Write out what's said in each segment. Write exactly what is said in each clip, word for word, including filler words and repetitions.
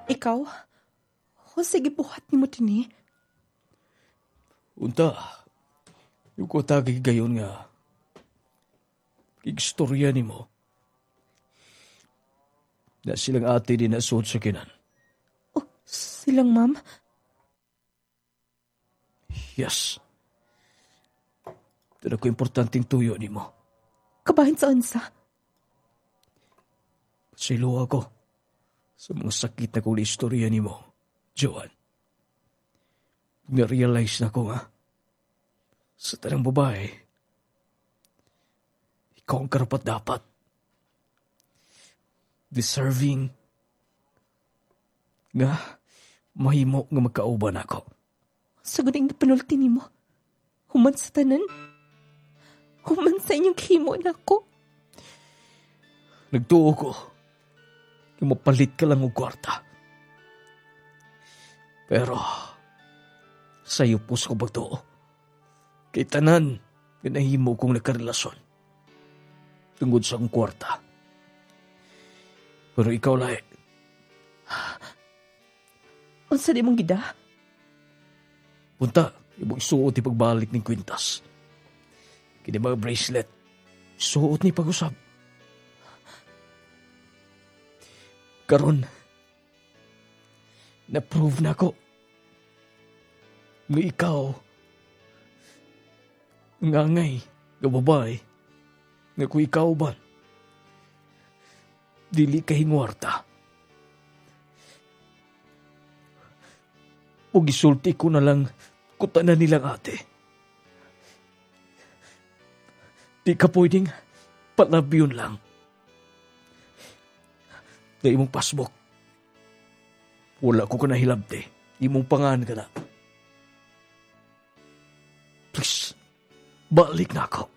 Ikaw? O sige, buhat ni mo din eh. Unta, yung ko tagay gayon nga, kigstorya ni mo, na silang ate din nasod sa kinan. Oh, silang ma'am? Yes. Ito na ko importanteng tuyo ni mo. Kabahin sa unsa? Silo ako sa mga sakit na kong istorya ni mo, Joan. Na-realize na ko nga, sa tanang babae, ikaw ang karapat-dapat. Deserving nga mahimo nga magkauban ako. Sagod ang panulti ni mo. Human sa tanan. Human sa inyong himo na ko. Nagtuo ko, yung mapalit ka lang og kwarta. Pero, sa'yo pus ko magtuo. Kay tanan, pinahimo kong nagkarelasyon. Tungod sa akong kwarta. Pero ikaw lahi. Unsa di mong gida? Punta, ibang suot ni pagbalik ng kwintas. Kini mga bracelet, suot ni pag-usap. Karon, na-prove na ko nga ikaw, ngangay, nga babae, nga kung ikaw ba, dili ka hingwarta. O gisulti ko na lang kutanan nilang ate. Di ka pwedeng palabyon lang. Na imong pasbok. Wala ko ka nahilabte. Imong pangan ka na. Please, balik na ako.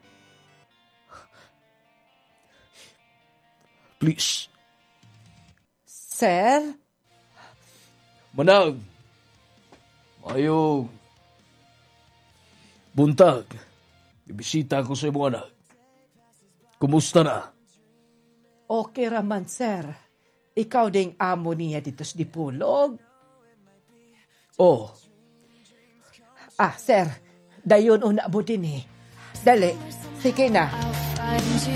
Please. Sir? Manag! Ayaw. Buntag. Ibisita ko sa imong anak. Kumusta na? Okay raman, sir. Ikaw ding amo niya dito sa Dipulog. Oh, Ah, sir. Dayon una mo din eh. Dali. Sige na.